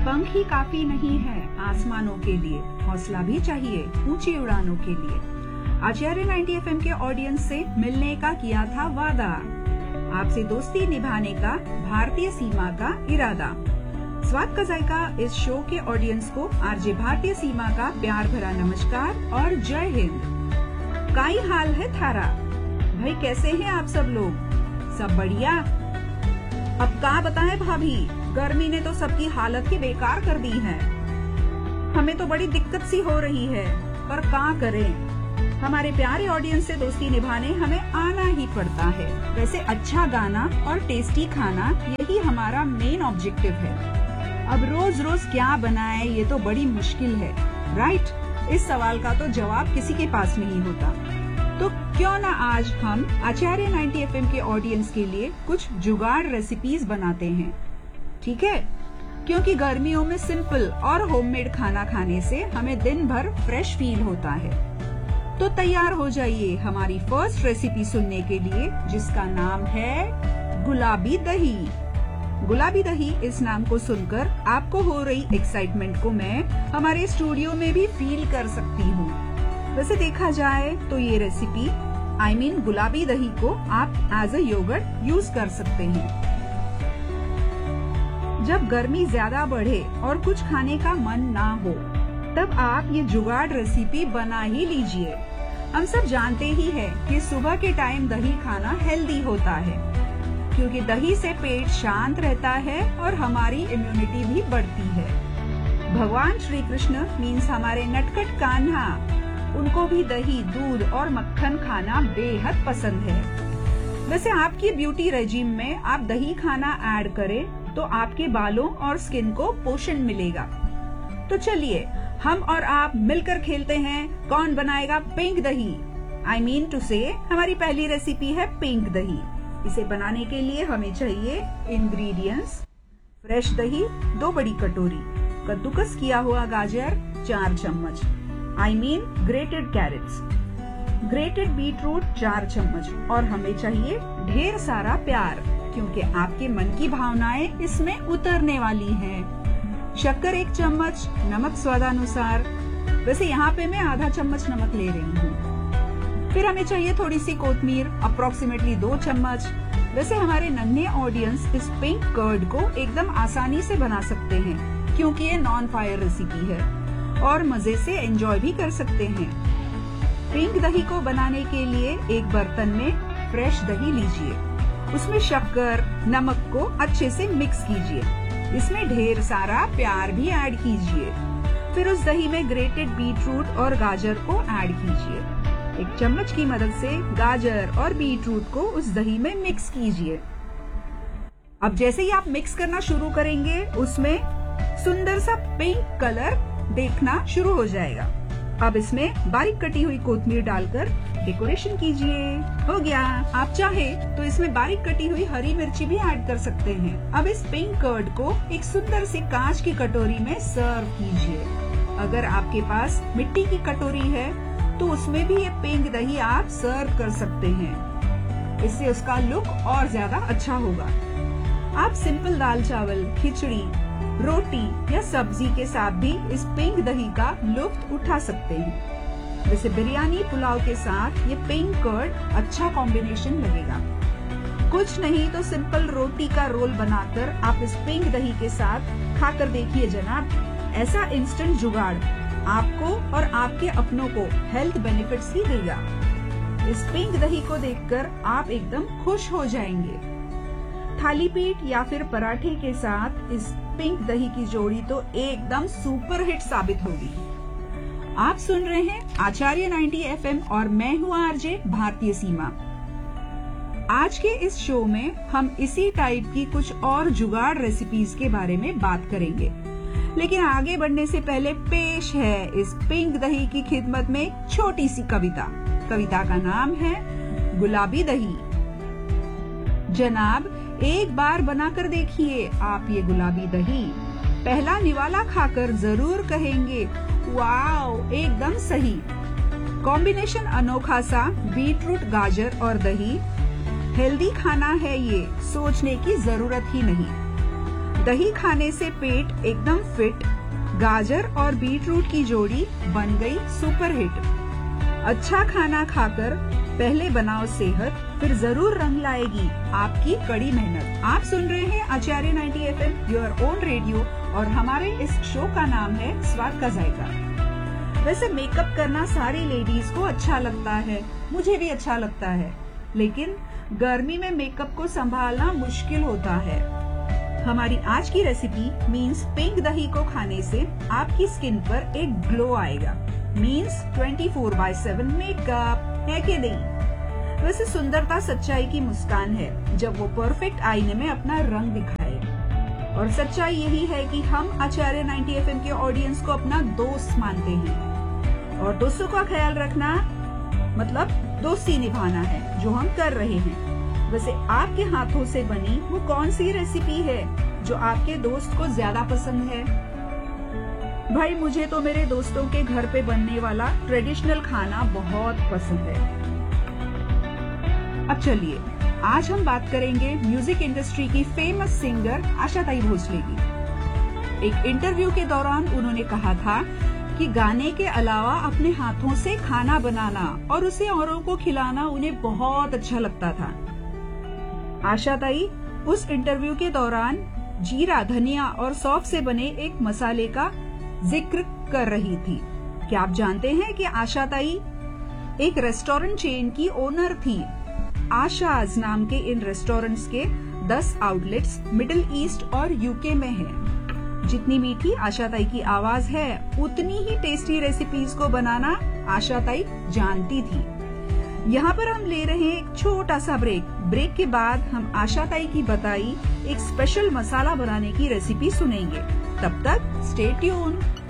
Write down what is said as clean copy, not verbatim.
पंख ही काफी नहीं है आसमानों के लिए, हौसला भी चाहिए ऊंची उड़ानों के लिए। आचार्य 90 FM के ऑडियंस से मिलने का किया था वादा, आपसे दोस्ती निभाने का भारतीय सीमा का इरादा। स्वागत का जायका इस शो के ऑडियंस को आरजे भारतीय सीमा का प्यार भरा नमस्कार और जय हिंद। काई हाल है थारा भाई, कैसे हैं आप सब लोग? सब बढ़िया? अब क्या बताएं भाभी, गर्मी ने तो सबकी हालत ही बेकार कर दी है। हमें तो बड़ी दिक्कत सी हो रही है, पर क्या करें, हमारे प्यारे ऑडियंस से दोस्ती निभाने हमें आना ही पड़ता है। वैसे अच्छा गाना और टेस्टी खाना यही हमारा मेन ऑब्जेक्टिव है। अब रोज रोज क्या बनाएं ये तो बड़ी मुश्किल है, राइट? इस सवाल का तो जवाब किसी के पास नहीं होता। तो क्यों ना आज हम आचार्य 90 FM के ऑडियंस के लिए कुछ जुगाड़ रेसिपीज बनाते हैं, ठीक है? क्योंकि गर्मियों में सिंपल और होममेड खाना खाने से हमें दिन भर फ्रेश फील होता है। तो तैयार हो जाइए हमारी फर्स्ट रेसिपी सुनने के लिए, जिसका नाम है गुलाबी दही। गुलाबी दही, इस नाम को सुनकर आपको हो रही एक्साइटमेंट को मैं हमारे स्टूडियो में भी फील कर सकती हूँ। वैसे देखा जाए तो ये रेसिपी गुलाबी दही को आप एज अ योगर्ट यूज कर सकते हैं। जब गर्मी ज्यादा बढ़े और कुछ खाने का मन ना हो, तब आप ये जुगाड़ रेसिपी बना ही लीजिए। हम सब जानते ही हैं कि सुबह के टाइम दही खाना हेल्दी होता है, क्योंकि दही से पेट शांत रहता है और हमारी इम्यूनिटी भी बढ़ती है। भगवान श्री कृष्ण मीन्स हमारे नटखट कान्हा, उनको भी दही, दूध और मक्खन खाना बेहद पसंद है। वैसे आपकी ब्यूटी रेजिम में आप दही खाना ऐड करें तो आपके बालों और स्किन को पोषण मिलेगा। तो चलिए हम और आप मिलकर खेलते हैं कौन बनाएगा पिंक दही। हमारी पहली रेसिपी है पिंक दही। इसे बनाने के लिए हमें चाहिए इंग्रेडिएंट्स: फ्रेश दही 2 बड़ी कटोरी, कद्दूकस किया हुआ गाजर 4 चम्मच, ग्रेटेड कैरेट्स, ग्रेटेड बीटरूट 4 चम्मच, और हमें चाहिए ढेर सारा प्यार, क्योंकि आपके मन की भावनाएं इसमें उतरने वाली हैं। शक्कर 1 चम्मच, नमक स्वादानुसार, वैसे यहाँ पे मैं आधा चम्मच नमक ले रही हूँ। फिर हमें चाहिए थोड़ी सी कोतमीर, अप्रोक्सीमेटली 2 चम्मच। वैसे हमारे नन्हे ऑडियंस इस पिंक कर्ड को एकदम आसानी से बना सकते हैं, क्योंकि ये नॉन फायर रेसिपी है और मजे से एंजॉय भी कर सकते हैं। पिंक दही को बनाने के लिए एक बर्तन में फ्रेश दही लीजिए, उसमें शक्कर, नमक को अच्छे से मिक्स कीजिए, इसमें ढेर सारा प्यार भी ऐड कीजिए। फिर उस दही में ग्रेटेड बीटरूट और गाजर को ऐड कीजिए। 1 चम्मच की मदद से गाजर और बीटरूट को उस दही में मिक्स कीजिए। अब जैसे ही आप मिक्स करना शुरू करेंगे, उसमें सुंदर सा पिंक कलर देखना शुरू हो जाएगा। अब इसमें बारीक कटी हुई कोतमीर डालकर डेकोरेशन कीजिए। हो गया। आप चाहे तो इसमें बारीक कटी हुई हरी मिर्ची भी ऐड कर सकते हैं। अब इस पिंक कर्ड को एक सुंदर सी कांच की कटोरी में सर्व कीजिए। अगर आपके पास मिट्टी की कटोरी है तो उसमें भी ये पिंक दही आप सर्व कर सकते हैं, इससे उसका लुक और ज्यादा अच्छा होगा। आप सिंपल दाल चावल, खिचड़ी, रोटी या सब्जी के साथ भी इस पिंक दही का लुत्फ उठा सकते हैं। वैसे बिरयानी, पुलाव के साथ ये पिंक कर्ड अच्छा कॉम्बिनेशन लगेगा। कुछ नहीं तो सिंपल रोटी का रोल बनाकर आप इस पिंक दही के साथ खाकर देखिए जनाब। ऐसा इंस्टेंट जुगाड़ आपको और आपके अपनों को हेल्थ बेनिफिट्स ही देगा। इस पिंक दही को देखकर आप एकदम खुश हो जाएंगे। थाली पीठ या फिर पराठे के साथ इस पिंक दही की जोड़ी तो एकदम सुपर हिट साबित होगी। आप सुन रहे हैं आचार्य 90 FM और मैं हूँ आरजे भारतीय सीमा। आज के इस शो में हम इसी टाइप की कुछ और जुगाड़ रेसिपीज के बारे में बात करेंगे, लेकिन आगे बढ़ने से पहले पेश है इस पिंक दही की खिदमत में एक छोटी सी कविता। कविता का नाम है गुलाबी दही। जनाब, एक बार बनाकर देखिए आप ये गुलाबी दही, पहला निवाला खाकर जरूर कहेंगे वाओ, एकदम सही। कॉम्बिनेशन अनोखा सा, बीटरूट, गाजर और दही। हेल्दी खाना है ये, सोचने की जरूरत ही नहीं। दही खाने से पेट एकदम फिट। गाजर और बीट रूट की जोड़ी बन गई सुपर हिट। अच्छा खाना खाकर पहले बनाओ सेहत, फिर जरूर रंग लाएगी आपकी कड़ी मेहनत। आप सुन रहे हैं आचार्य 90 FM, योर ओन रेडियो, और हमारे इस शो का नाम है स्वाद का जायका। वैसे मेकअप करना सारी लेडीज को अच्छा लगता है, मुझे भी अच्छा लगता है, लेकिन गर्मी में मेकअप को संभालना मुश्किल होता है। हमारी आज की रेसिपी मीन्स पिंक दही को खाने से आपकी स्किन पर एक ग्लो आएगा। मीन्स 24/7 मेकअप है कि नहीं? वैसे सुंदरता सच्चाई की मुस्कान है जब वो परफेक्ट आईने में अपना रंग दिखाए। और सच्चाई यही है कि हम आचार्य 90 FM के ऑडियंस को अपना दोस्त मानते हैं, और दोस्तों का ख्याल रखना मतलब दोस्ती निभाना है, जो हम कर रहे हैं। वैसे आपके हाथों से बनी वो कौन सी रेसिपी है जो आपके दोस्त को ज्यादा पसंद है? भाई मुझे तो मेरे दोस्तों के घर पे बनने वाला ट्रेडिशनल खाना बहुत पसंद है। अब चलिए, आज हम बात करेंगे म्यूजिक इंडस्ट्री की फेमस सिंगर आशाताई भोसले की। एक इंटरव्यू के दौरान उन्होंने कहा था कि गाने के अलावा अपने हाथों से खाना बनाना और उसे औरों को खिलाना उन्हें बहुत अच्छा लगता था। आशाताई उस इंटरव्यू के दौरान जीरा, धनिया और सौंफ से बने एक मसाले का जिक्र कर रही थी। क्या आप जानते हैं कि आशाताई एक रेस्टोरेंट चेन की ओनर थी? आशाज नाम के इन रेस्टोरेंट्स के 10 आउटलेट्स मिडिल ईस्ट और यूके में हैं। जितनी मीठी आशाताई की आवाज है, उतनी ही टेस्टी रेसिपीज को बनाना आशाताई जानती थी। यहाँ पर हम ले रहे हैं एक छोटा सा ब्रेक के बाद हम आशाताई की बताई एक स्पेशल मसाला बनाने की रेसिपी सुनेंगे। तब तक स्टे ट्यून।